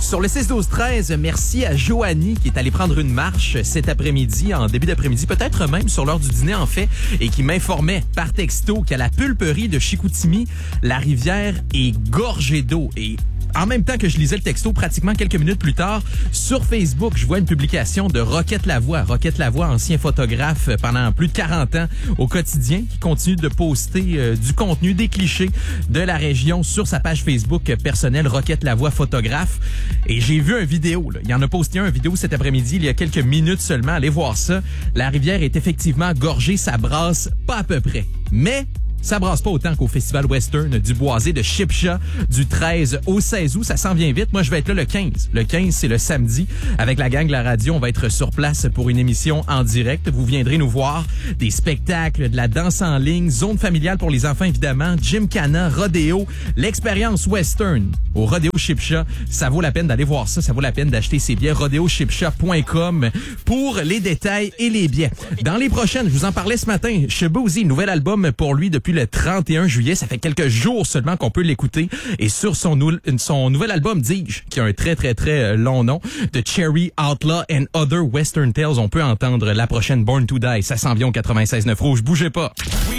Sur le 6-12-13, merci à Joanie qui est allée prendre une marche cet après-midi, en début d'après-midi, peut-être même sur l'heure du dîner en fait, et qui m'informait par texto qu'à la pulperie de Chicoutimi, la rivière est gorgée d'eau. Et en même temps que je lisais le texto, pratiquement quelques minutes plus tard, sur Facebook, je vois une publication de Roquette Lavoie. Roquette Lavoie, ancien photographe pendant plus de 40 ans au quotidien, qui continue de poster du contenu, des clichés de la région sur sa page Facebook personnelle Roquette Lavoie photographe. Et j'ai vu une vidéo, là. Il y en a posté une vidéo cet après-midi, il y a quelques minutes seulement. Allez voir ça. La rivière est effectivement gorgée, ça brasse pas à peu près. Mais ça brasse pas autant qu'au Festival Western du Boisé de Shipsha du 13 au 16 août. Ça s'en vient vite. Moi, je vais être là le 15. Le 15, c'est le samedi. Avec la gang de la radio, on va être sur place pour une émission en direct. Vous viendrez nous voir. Des spectacles, de la danse en ligne, zone familiale pour les enfants, évidemment, gymkhana, rodéo, l'expérience Western au Rodéo Shipsha. Ça vaut la peine d'aller voir ça. Ça vaut la peine d'acheter ses billets. rodeoshipsha.com pour les détails et les billets. Dans les prochaines, je vous en parlais ce matin, Shaboozey, nouvel album pour lui depuis le 31 juillet. Ça fait quelques jours seulement qu'on peut l'écouter. Et sur son nouvel album, Dige, qui a un très, très, très long nom, The Cherry Outlaw and Other Western Tales, on peut entendre la prochaine Born to Die. Ça s'en vient au 96.9 Rouge. Bougez pas.